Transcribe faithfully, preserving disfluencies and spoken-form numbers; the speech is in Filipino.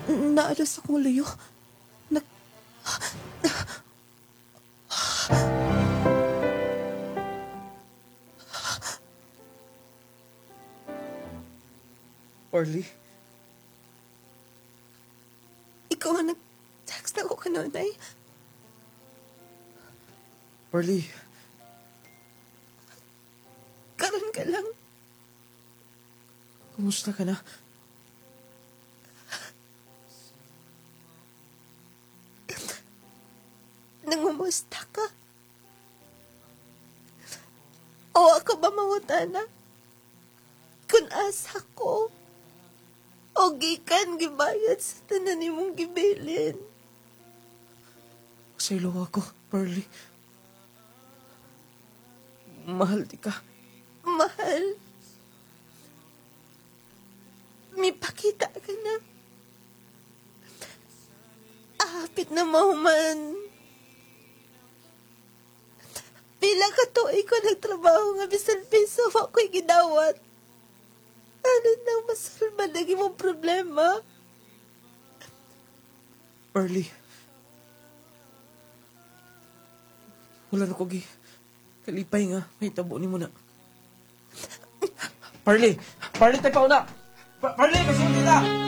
Naalas akong luyo. Nag... Orly? Ikaw ang nag-text ako kanunay. Orly? Karon ka lang. Kumusta ka na? Nangumusta ka? O ako ba mangutana? Kung asa ko, o gikan gibayad sa tanan nimong gibilin. Pasaylo ako, Orly. Mahal di ka. Mahal. Mipakita ka na. Ahapit na mahuman. Pila ka tuig ko nagtrabaho nga bisan piso ako'y gidawat. Ano nang masulman lagi mong problema? Orly. Wala na ko gi. Kalipay nga. May tabo ni mo na. Parley! Parley, tayo pa una! Pa- Parley, masunod na!